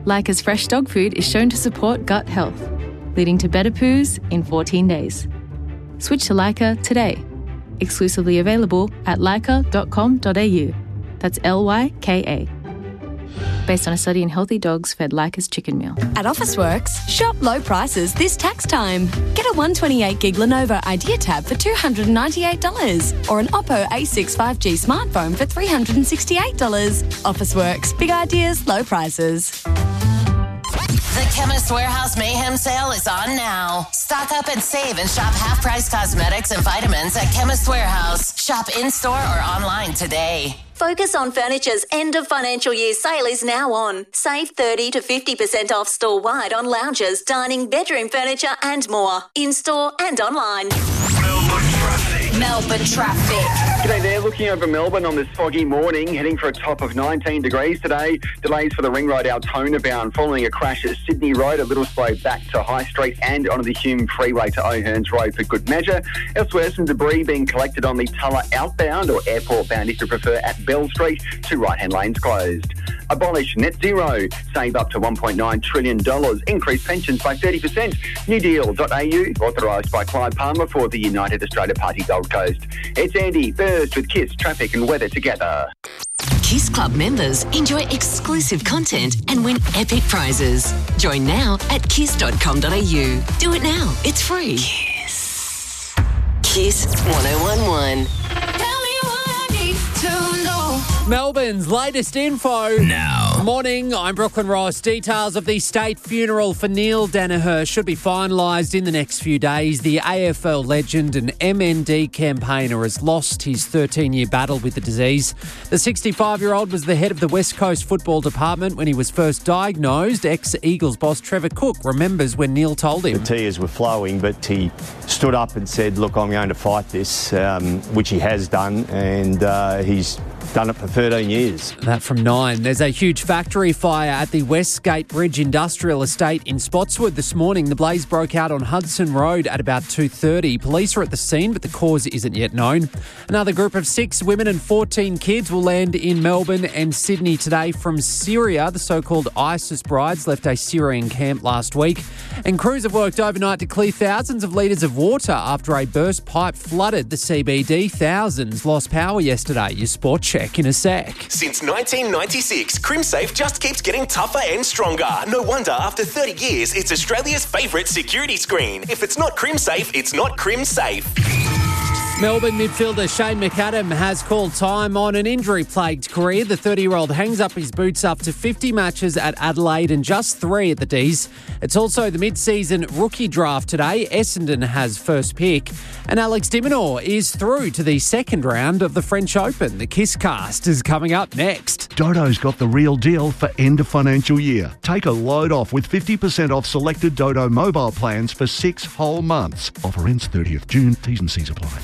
Leica's fresh dog food is shown to support gut health, leading to better poos in 14 days. Switch to Leica today. Exclusively available at leica.com.au. That's Lyka. Based on a study in healthy dogs fed Leica's chicken meal. At Officeworks, shop low prices this tax time. Get a 128gig Lenovo Idea Tab for $298 or an Oppo A6 5G smartphone for $368. Officeworks, big ideas, low prices. The Chemist Warehouse Mayhem Sale is on now. Stock up and save and shop half-price cosmetics and vitamins at Chemist Warehouse. Shop in-store or online today. Focus on Furniture's end of financial year sale is now on. Save 30 to 50% off store-wide on lounges, dining, bedroom furniture and more. In-store and online. Melbourne traffic. G'day there, looking over Melbourne on this foggy morning, heading for a top of 19 degrees today. Delays for the Ring Road Altona bound following a crash at Sydney Road, a little slow back to High Street and onto the Hume Freeway to O'Hearns Road for good measure. Elsewhere, some debris being collected on the Tulla outbound or airport bound if you prefer at Bell Street. 2 right-hand lanes closed. Abolish net zero. Save up to $1.9 trillion. Increase pensions by 30%. newdeal.au. Authorised by Clive Palmer for the United Australia Party Gold Coast. It's Andy Burst with KISS Traffic and Weather together. KISS Club members enjoy exclusive content and win epic prizes. Join now at kiss.com.au. Do it now. It's free. KISS. KISS 1011. Melbourne's latest info. Now. Morning, I'm Brooklyn Ross. Details of the state funeral for Neil Danaher should be finalised in the next few days. The AFL legend and MND campaigner has lost his 13-year battle with the disease. The 65-year-old was the head of the West Coast Football Department when he was first diagnosed. Ex-Eagles boss Trevor Cook remembers when Neil told him. The tears were flowing, but he stood up and said, look, I'm going to fight this, which he has done, and he's done it for 13 years. That from 9. There's a huge factory fire at the Westgate Bridge Industrial Estate in Spotswood this morning. The blaze broke out on Hudson Road at about 2:30. Police are at the scene, but the cause isn't yet known. Another group of 6 women and 14 kids will land in Melbourne and Sydney today from Syria. The so-called ISIS brides left a Syrian camp last week. And crews have worked overnight to clear thousands of litres of water after a burst pipe flooded the CBD. Thousands lost power yesterday. Your sport check in a sec. Since 1996, CrimSafe just keeps getting tougher and stronger. No wonder after 30 years, it's Australia's favourite security screen. If it's not CrimSafe, it's not CrimSafe. Melbourne midfielder Shane McAdam has called time on an injury-plagued career. The 30-year-old hangs up his boots after 50 matches at Adelaide and just 3 at the D's. It's also the mid-season rookie draft today. Essendon has first pick. And Alex de Minaur is through to the second round of the French Open. The KISS Cast is coming up next. Dodo's got the real deal for end of financial year. Take a load off with 50% off selected Dodo mobile plans for 6 whole months. Offer ends 30th June. T's and C's apply.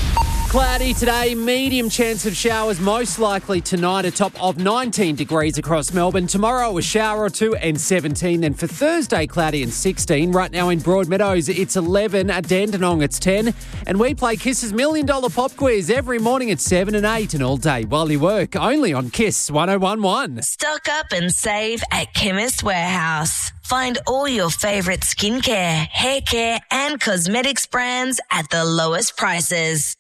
Cloudy today, medium chance of showers most likely tonight, a top of 19 degrees across Melbourne. Tomorrow a shower or 2 and 17. Then for Thursday, cloudy and 16. Right now in Broadmeadows, it's 11. At Dandenong, it's 10. And we play KISS's $1 Million Pop Quiz every morning at 7 and 8 and all day while you work. Only on KISS 1011. Stock up and save at Chemist Warehouse. Find all your favourite skincare, hair care and cosmetics brands at the lowest prices.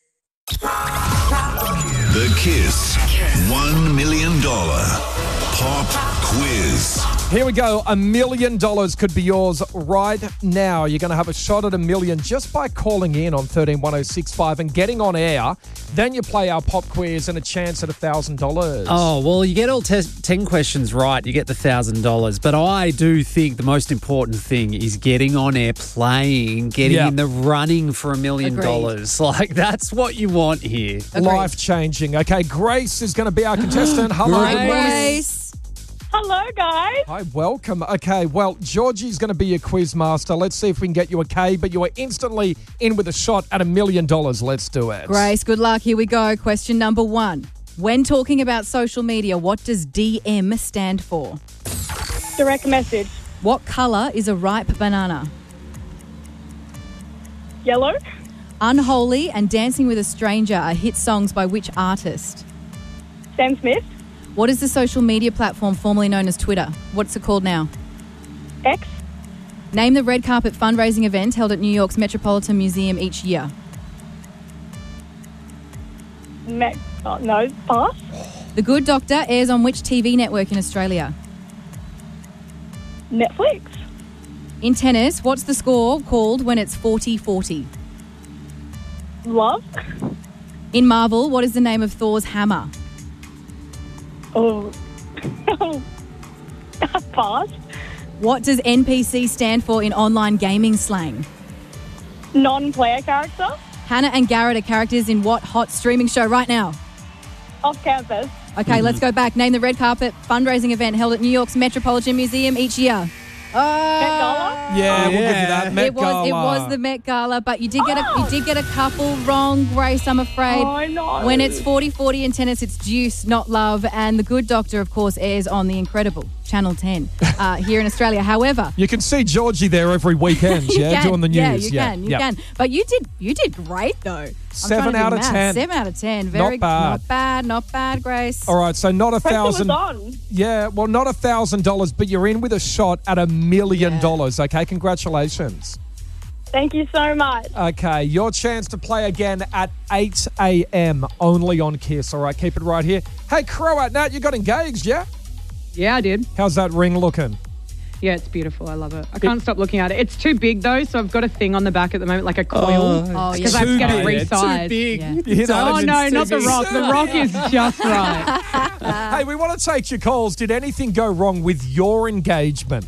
The KISS $1 million Pop Quiz. Here we go. $1 million could be yours right now. You're going to have a shot at $1 million just by calling in on 131065 and getting on air. Then you play our pop quiz and a chance at $1,000. Oh, well, you get all 10 questions right, you get the $1,000. But I do think the most important thing is getting on air, playing, getting in the running for $1 million. Like, that's what you want here. Life-changing. Okay, Grace is going to be our contestant. Hello, Grace. Hello, guys. Hi, welcome. Okay, well, Georgie's going to be your quiz master. Let's see if we can get you a K, but you are instantly in with a shot at $1 million. Let's do it. Grace, good luck. Here we go. Question number 1. When talking about social media, what does DM stand for? Direct message. What colour is a ripe banana? Yellow. Unholy and Dancing with a Stranger are hit songs by which artist? Sam Smith. What is the social media platform formerly known as Twitter? What's it called now? X. Name the red carpet fundraising event held at New York's Metropolitan Museum each year. No, pass. The Good Doctor airs on which TV network in Australia? Netflix. In tennis, what's the score called when it's 40-40? Love. In Marvel, what is the name of Thor's hammer? Oh. Pass. What does NPC stand for in online gaming slang? Non-player character. Hannah and Garrett are characters in what hot streaming show right now? Off campus. Okay, let's go back. Name the red carpet fundraising event held at New York's Metropolitan Museum each year. Met Gala. Yeah, we'll give you that. Met It Gala. was the Met Gala, but you did get a couple wrong, Grace, I'm afraid. Oh, I know. When it's 40-40 in tennis, it's deuce, not love. And The Good Doctor, of course, airs on The Incredible, Channel 10, here in Australia. However, You can see Georgie there every weekend, doing the news. Yeah, you can. But you did great, though. 7 out of 10. 7 out of 10. Very Not bad. Not bad, Grace. All right, so not Pressure $1,000. was on. Yeah, well, not $1,000, but you're in with a shot at $1 million. Okay, congratulations. Thank you so much. Okay, your chance to play again at 8 a.m. only on Kiss. All right, keep it right here. Hey, Croat, Nat, you got engaged, yeah? Yeah, I did. How's that ring looking? Yeah, it's beautiful. I love it. I can't stop looking at it. It's too big, though, so I've got a thing on the back at the moment, like a coil. Because I have to get it resized. Too big. Yeah. You hit Oh, no, $160. not the rock. The rock is just right. Hey, we want to take your calls. Did anything go wrong with your engagement?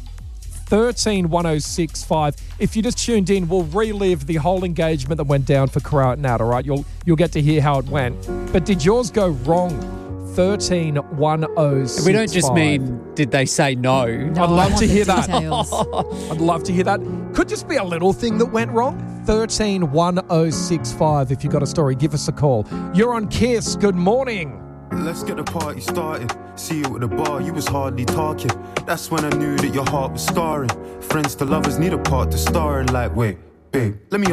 131065. If you just tuned in, we'll relive the whole engagement that went down for Croat and Nat, all right? You'll get to hear how it went. But did yours go wrong? 131065. We don't just mean, did they say no? I'd love to hear that. Details. I'd love to hear that. Could just be a little thing that went wrong. 131065. If you got a story, give us a call. You're on Kiss. Good morning. Let's get the party started. See you at the bar, you was hardly talking. That's when I knew that your heart was scarring. Friends to lovers need a part to star in. Like, wait, babe, let me